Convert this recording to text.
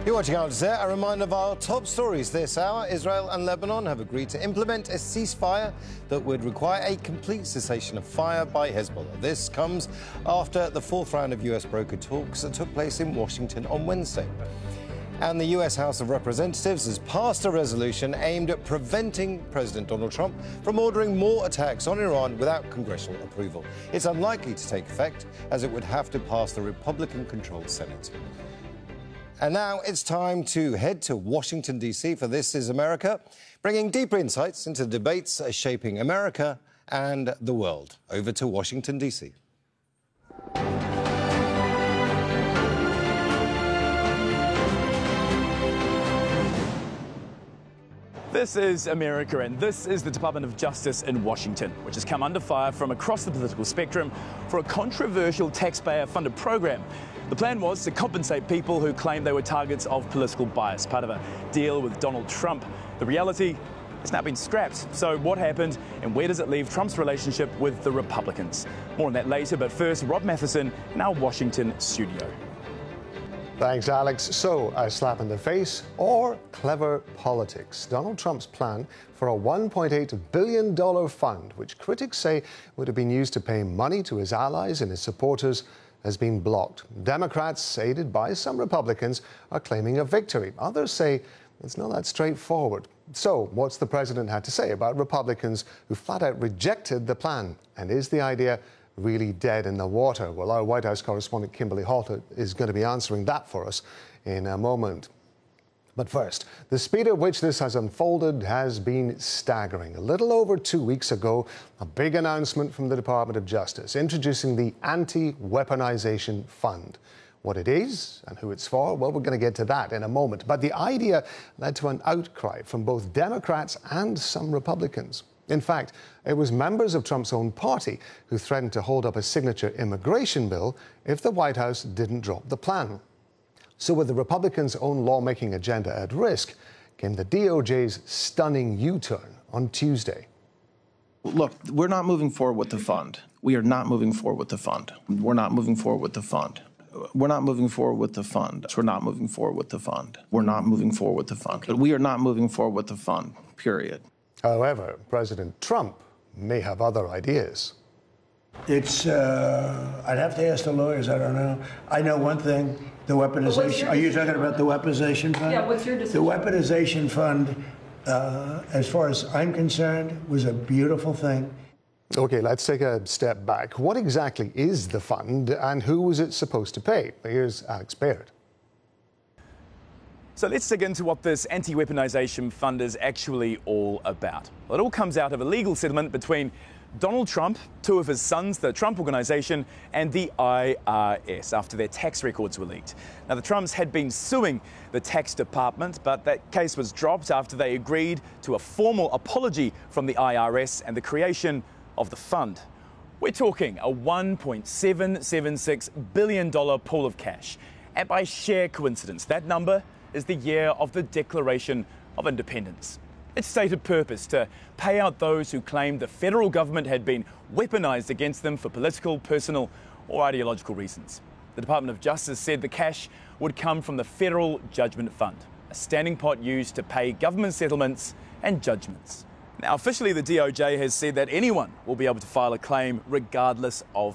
You're watching Al Jazeera. A reminder of our top stories this hour. Israel and Lebanon have agreed to implement a ceasefire that would require a complete cessation of fire by Hezbollah. This comes after the fourth round of US brokered talks that took place in Washington on Wednesday. And the US House of Representatives has passed a resolution aimed at preventing President Donald Trump from ordering more attacks on Iran without congressional approval. It's unlikely to take effect, as it would have to pass the Republican-controlled Senate. And now it's time to head to Washington, D.C. for This Is America, bringing deeper insights into the debates shaping America and the world. Over to Washington, D.C. This is America, and this is the Department of Justice in Washington, which has come under fire from across the political spectrum for a controversial taxpayer-funded program. The plan was to compensate people who claimed they were targets of political bias, part of a deal with Donald Trump. The reality has now been scrapped. So what happened, and where does it leave Trump's relationship with the Republicans? More on that later, but first, Rob Matheson in our Washington studio. Thanks, Alex. So, a slap in the face or clever politics? Donald Trump's plan for a $1.8 billion fund, which critics say would have been used to pay money to his allies and his supporters, has been blocked. Democrats, aided by some Republicans, are claiming a victory. Others say it's not that straightforward. So, what's the president had to say about Republicans who flat out rejected the plan? And is the idea really dead in the water? Well, our White House correspondent Kimberly Halter is going to be answering that for us in a moment. But first, the speed at which this has unfolded has been staggering. A little over 2 weeks ago, a big announcement from the Department of Justice introducing the Anti-Weaponization Fund. What it is and who it's for, well, we're going to get to that in a moment. But the idea led to an outcry from both Democrats and some Republicans. In fact, it was members of Trump's own party who threatened to hold up a signature immigration bill if the White House didn't drop the plan. So with the Republicans' own lawmaking agenda at risk, came the DOJ's stunning U-turn on Tuesday. Look, we're not moving forward with the fund. We are not moving forward with the fund. We're not moving forward with the fund. We're not moving forward with the fund. We're not moving forward with the fund. We're not moving forward with the fund. But we are not moving forward with the fund, period. However, President Trump may have other ideas. It's, I'd have to ask the lawyers, I don't know. I know one thing, the weaponization, are you talking about the weaponization fund? Yeah, what's your decision? The weaponization fund, as far as I'm concerned, was a beautiful thing. Okay, let's take a step back. What exactly is the fund and who was it supposed to pay? Here's Alex Baird. So let's dig into what this anti-weaponization fund is actually all about. Well, it all comes out of a legal settlement between Donald Trump, two of his sons, the Trump Organization, and the IRS after their tax records were leaked. Now, the Trumps had been suing the tax department, but that case was dropped after they agreed to a formal apology from the IRS and the creation of the fund. We're talking a $1.776 billion pool of cash. And by sheer coincidence, that number is the year of the Declaration of Independence. Its stated purpose to pay out those who claimed the federal government had been weaponized against them for political, personal or ideological reasons. The Department of Justice said the cash would come from the Federal Judgment Fund, a standing pot used to pay government settlements and judgments. Now, officially, the DOJ has said that anyone will be able to file a claim regardless of